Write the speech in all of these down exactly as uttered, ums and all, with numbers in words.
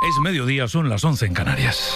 Es mediodía, son las once en Canarias.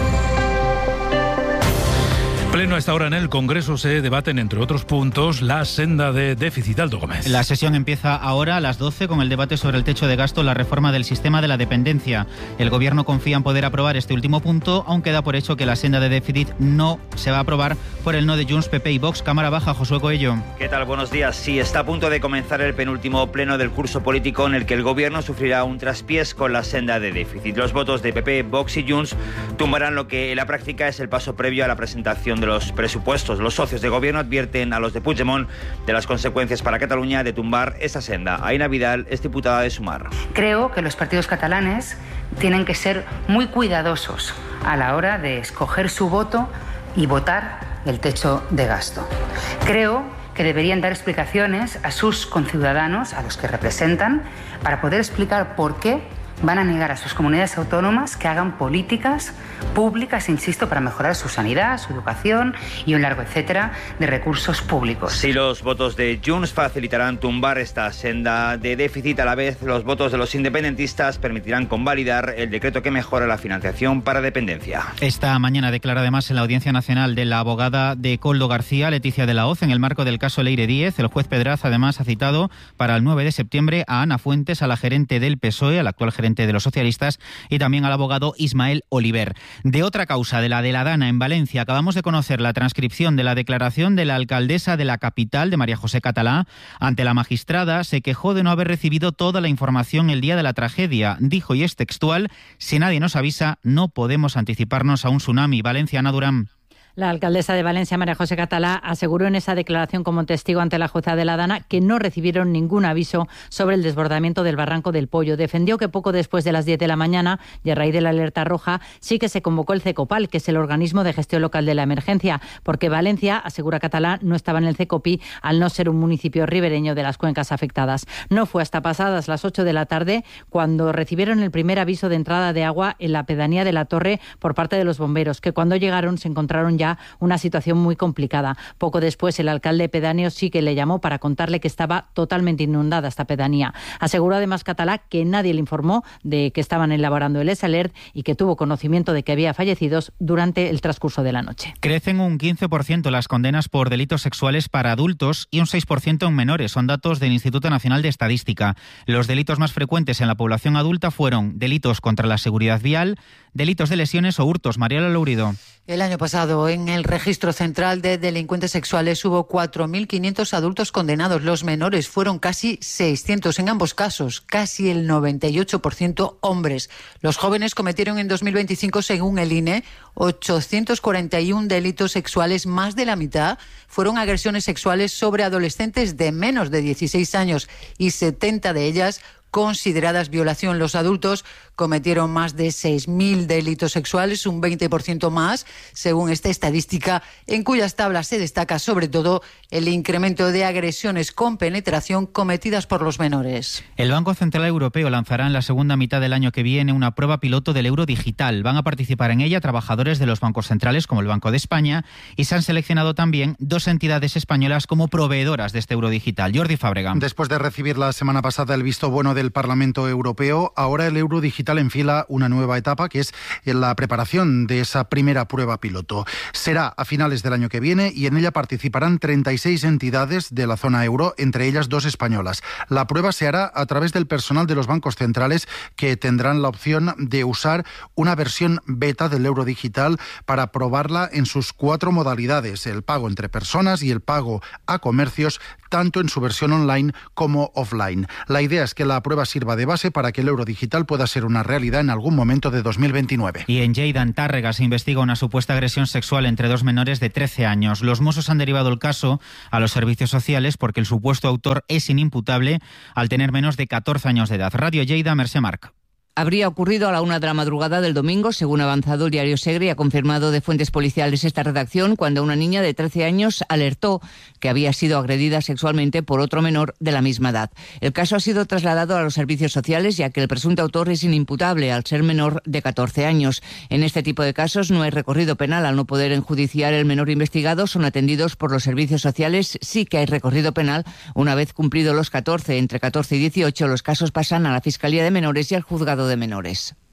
Pleno a esta hora en el Congreso se debaten, entre otros puntos, la senda de déficit. Aldo Gómez. La sesión empieza ahora a las doce con el debate sobre el techo de gasto, la reforma del sistema de la dependencia. El Gobierno confía en poder aprobar este último punto, aunque da por hecho que la senda de déficit no se va a aprobar por el no de Junts, P P y Vox. Cámara Baja, Josué Coello. ¿Qué tal? Buenos días. Sí, está a punto de comenzar el penúltimo pleno del curso político en el que el Gobierno sufrirá un traspiés con la senda de déficit. Los votos de P P, Vox y Junts tumbarán lo que en la práctica es el paso previo a la presentación de los presupuestos. Los socios de Gobierno advierten a los de Puigdemont de las consecuencias para Cataluña de tumbar esa senda. Aina Vidal es diputada de Sumar. Creo que los partidos catalanes tienen que ser muy cuidadosos a la hora de escoger su voto y votar el techo de gasto. Creo que deberían dar explicaciones a sus conciudadanos, a los que representan, para poder explicar por qué van a negar a sus comunidades autónomas que hagan políticas públicas, insisto, para mejorar su sanidad, su educación y un largo etcétera de recursos públicos. Si los votos de Junts facilitarán tumbar esta senda de déficit, a la vez los votos de los independentistas permitirán convalidar el decreto que mejora la financiación para dependencia. Esta mañana declara además en la Audiencia Nacional de la abogada de Koldo García, Leticia de la Hoz, en el marco del caso Leire Díez. El juez Pedraz además ha citado para el nueve de septiembre a Ana Fuentes, a la gerente del P S O E, a la actual gerente de los socialistas, y también al abogado Ismael Oliver. De otra causa, de la de la Dana en Valencia, acabamos de conocer la transcripción de la declaración de la alcaldesa de la capital, de María José Catalá. Ante la magistrada se quejó de no haber recibido toda la información el día de la tragedia. Dijo, y es textual: si nadie nos avisa, no podemos anticiparnos a un tsunami. Valencia, Ana Durán. La alcaldesa de Valencia, María José Catalá, aseguró en esa declaración como testigo ante la jueza de la Dana que no recibieron ningún aviso sobre el desbordamiento del Barranco del Pollo. Defendió que poco después de las diez de la mañana y a raíz de la alerta roja sí que se convocó el CECOPAL, que es el organismo de gestión local de la emergencia, porque Valencia, asegura Catalá, no estaba en el CECOPI al no ser un municipio ribereño de las cuencas afectadas. No fue hasta pasadas las ocho de la tarde cuando recibieron el primer aviso de entrada de agua en la pedanía de la Torre por parte de los bomberos, que cuando llegaron se encontraron ya una situación muy complicada. Poco después el alcalde pedáneo sí que le llamó para contarle que estaba totalmente inundada esta pedanía. Aseguró además Catalá que nadie le informó de que estaban elaborando el S-Alert y que tuvo conocimiento de que había fallecidos durante el transcurso de la noche. Crecen un quince por ciento las condenas por delitos sexuales para adultos y un seis por ciento en menores. Son datos del Instituto Nacional de Estadística. Los delitos más frecuentes en la población adulta fueron delitos contra la seguridad vial, delitos de lesiones o hurtos. Mariela Lourido. El año pasado, en el Registro Central de Delincuentes Sexuales, hubo cuatro mil quinientos adultos condenados. Los menores fueron casi seiscientos. En ambos casos, casi el noventa y ocho por ciento hombres. Los jóvenes cometieron en dos mil veinticinco, según el I N E, ochocientos cuarenta y uno delitos sexuales. Más de la mitad fueron agresiones sexuales sobre adolescentes de menos de dieciséis años y setenta de ellas consideradas violación. Los adultos cometieron más de seis mil delitos sexuales, un veinte por ciento más, según esta estadística, en cuyas tablas se destaca sobre todo el incremento de agresiones con penetración cometidas por los menores. El Banco Central Europeo lanzará en la segunda mitad del año que viene una prueba piloto del euro digital. Van a participar en ella trabajadores de los bancos centrales, como el Banco de España, y se han seleccionado también dos entidades españolas como proveedoras de este euro digital. Jordi Fábrega. Después de recibir la semana pasada el visto bueno de del Parlamento Europeo, ahora el euro digital enfila una nueva etapa, que es la preparación de esa primera prueba piloto. Será a finales del año que viene y en ella participarán treinta y seis entidades de la zona euro, entre ellas dos españolas. La prueba se hará a través del personal de los bancos centrales, que tendrán la opción de usar una versión beta del euro digital para probarla en sus cuatro modalidades: el pago entre personas y el pago a comercios, tanto en su versión online como offline. La idea es que la prueba sirva de base para que el euro digital pueda ser una realidad en algún momento de dos mil veintinueve. Y en Lleida, en Tárrega, se investiga una supuesta agresión sexual entre dos menores de trece años. Los Mossos han derivado el caso a los servicios sociales porque el supuesto autor es inimputable al tener menos de catorce años de edad. Radio Lleida, Mercè Marc. Habría ocurrido a la una de la madrugada del domingo, según ha avanzado el diario Segre y ha confirmado de fuentes policiales esta redacción, cuando una niña de trece años alertó que había sido agredida sexualmente por otro menor de la misma edad. El caso ha sido trasladado a los servicios sociales, ya que el presunto autor es inimputable al ser menor de catorce años. En este tipo de casos no hay recorrido penal. Al no poder enjudiciar el menor investigado, son atendidos por los servicios sociales. Sí que hay recorrido penal. Una vez cumplidos los catorce, entre catorce y dieciocho, los casos pasan a la Fiscalía de Menores y al Juzgado de Menores.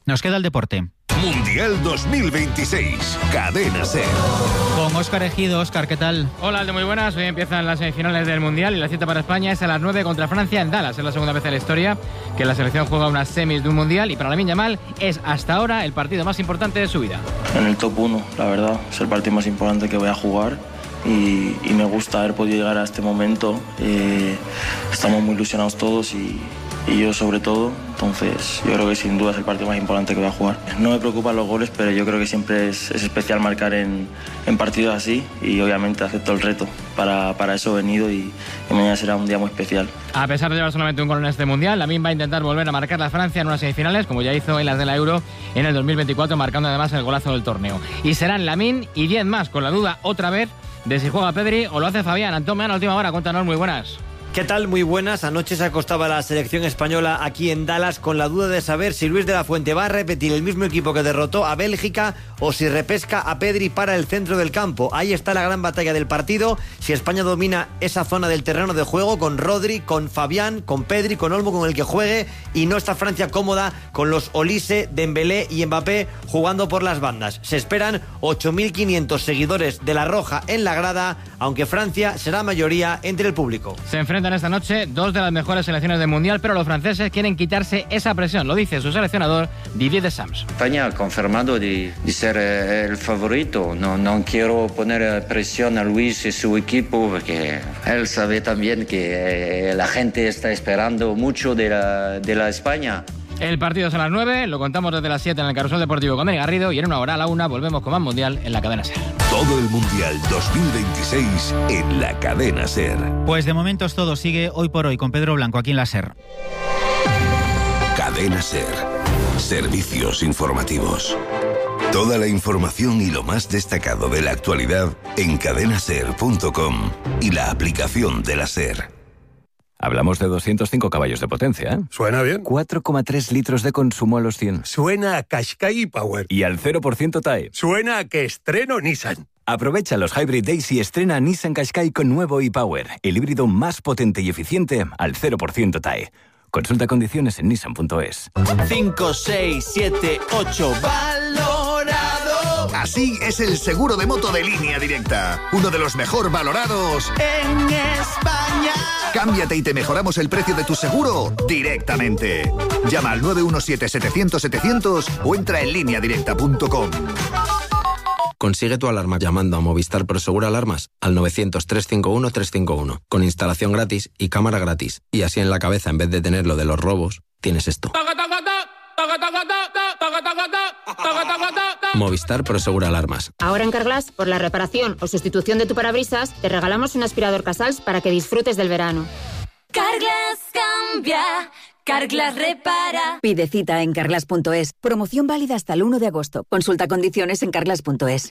Nos queda el deporte. Mundial dos mil veintiséis, Cadena SER. Con Óscar Ejido. Óscar, ¿qué tal? Hola, Aldo, muy buenas. Hoy empiezan las semifinales del Mundial y la cita para España es a las nueve contra Francia en Dallas. Es la segunda vez en la historia que la selección juega unas semis de un Mundial y para Lamine Yamal es hasta ahora el partido más importante de su vida. En el top uno, la verdad, es el partido más importante que voy a jugar y, y me gusta haber podido llegar a este momento. Eh, estamos muy ilusionados todos y... y yo sobre todo, entonces yo creo que sin duda es el partido más importante que voy a jugar. No me preocupan los goles, pero yo creo que siempre es, es especial marcar en, en partidos así y obviamente acepto el reto. Para, para eso he venido y, y mañana será un día muy especial. A pesar de llevar solamente un gol en este Mundial, Lamine va a intentar volver a marcar la Francia en unas semifinales, como ya hizo en las de la Euro en el dos mil veinticuatro, marcando además el golazo del torneo. Y serán Lamine y diez más, con la duda otra vez de si juega Pedri o lo hace Fabián. Antón Meana, última hora, cuéntanos, muy buenas. ¿Qué tal? Muy buenas. Anoche se acostaba la selección española aquí en Dallas con la duda de saber si Luis de la Fuente va a repetir el mismo equipo que derrotó a Bélgica o si repesca a Pedri para el centro del campo. Ahí está la gran batalla del partido. Si España domina esa zona del terreno de juego con Rodri, con Fabián, con Pedri, con Olmo, con el que juegue, y no está Francia cómoda con los Olise, Dembélé y Mbappé jugando por las bandas. Se esperan ocho mil quinientos seguidores de la Roja en la grada, aunque Francia será mayoría entre el público. Se enfrentan esta noche dos de las mejores selecciones del Mundial, pero los franceses quieren quitarse esa presión. Lo dice su seleccionador Didier Deschamps. España ha confirmado de, de ser el favorito. No, no quiero poner presión a Luis y su equipo porque él sabe también que la gente está esperando mucho de la, de la España. El partido es a las nueve, lo contamos desde las siete en el Carrusel Deportivo con Dani Garrido y en una hora a la una volvemos con más Mundial en la Cadena SER. Todo el Mundial dos mil veintiséis en la Cadena SER. Pues de momentos todo sigue hoy por hoy con Pedro Blanco aquí en la SER. Cadena SER. Servicios informativos. Toda la información y lo más destacado de la actualidad en cadena ser punto com y la aplicación de la SER. Hablamos de doscientos cinco caballos de potencia, ¿eh? Suena bien. cuatro coma tres litros de consumo a los cien. Suena a Qashqai Power. Y al cero por ciento T A E. Suena a que estreno Nissan. Aprovecha los Hybrid Days y estrena Nissan Qashqai con nuevo e-Power, el híbrido más potente y eficiente al cero por ciento T A E. Consulta condiciones en nissan punto es. cinco, seis, siete, ocho, valorado. Así es el seguro de moto de Línea Directa. Uno de los mejor valorados en España. Cámbiate y te mejoramos el precio de tu seguro directamente. Llama al nueve uno siete, setecientos, setecientos o entra en línea directa punto com. Consigue tu alarma llamando a Movistar Prosegur Alarmas al novecientos, trescientos cincuenta y uno, trescientos cincuenta y uno, con instalación gratis y cámara gratis. Y así en la cabeza, en vez de tener lo de los robos, tienes esto. Movistar Prosegur Alarmas. Ahora en Carglass, por la reparación o sustitución de tu parabrisas, te regalamos un aspirador Casals para que disfrutes del verano. Carglass cambia, Carglass repara. Pide cita en carglass punto es. Promoción válida hasta el uno de agosto. Consulta condiciones en carglass punto es.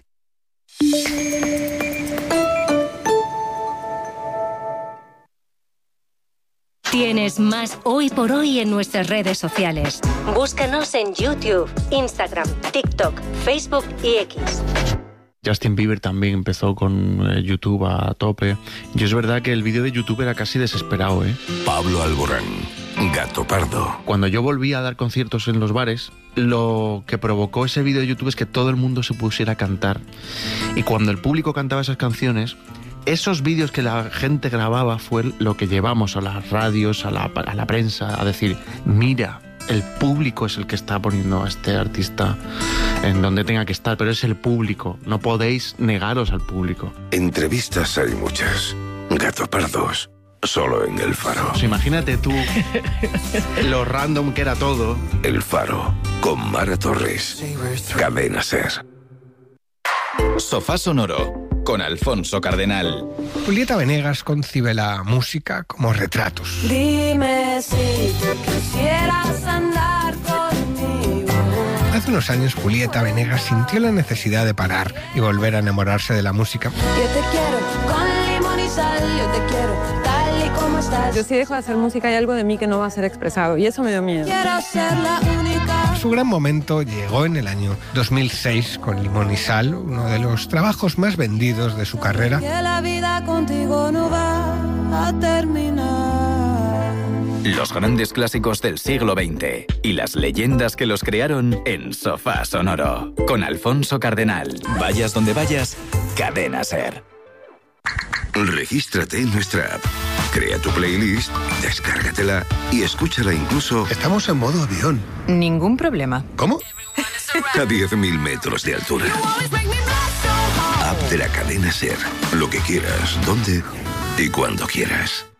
Tienes más Hoy por Hoy en nuestras redes sociales. Búscanos en YouTube, Instagram, TikTok, Facebook y X. Justin Bieber también empezó con eh, YouTube a tope. Y es verdad que el vídeo de YouTube era casi desesperado, ¿eh? Pablo Alborán, Gato Pardo. Cuando yo volví a dar conciertos en los bares, lo que provocó ese vídeo de YouTube es que todo el mundo se pusiera a cantar. Y cuando el público cantaba esas canciones, esos vídeos que la gente grababa fue lo que llevamos a las radios, a la, a la prensa, a decir, mira, el público es el que está poniendo a este artista en donde tenga que estar, pero es el público, no podéis negaros al público. Entrevistas hay muchas, Gato Pardos, solo en El Faro. Pues imagínate tú lo random que era todo. El Faro, con Mara Torres, Cadena SER. Sofá Sonoro, con Alfonso Cardenal. Julieta Venegas concibe la música como retratos. Dime si quisieras andar conmigo. Hace unos años Julieta Venegas sintió la necesidad de parar y volver a enamorarse de la música. Yo te quiero con limón y sal, yo te quiero tal y como estás. Yo si dejo de hacer música hay algo de mí que no va a ser expresado y eso me dio miedo. Quiero ser la única. Su gran momento llegó en el año dos mil seis con Limón y Sal, uno de los trabajos más vendidos de su carrera. Que la vida contigo no va a terminar. Los grandes clásicos del siglo veinte y las leyendas que los crearon en Sofá Sonoro. Con Alfonso Cardenal. Vayas donde vayas, Cadena SER. Regístrate en nuestra app. Crea tu playlist, descárgatela y escúchala incluso... Estamos en modo avión. Ningún problema. ¿Cómo? A diez mil metros de altura. App de la Cadena SER. Lo que quieras, donde y cuando quieras.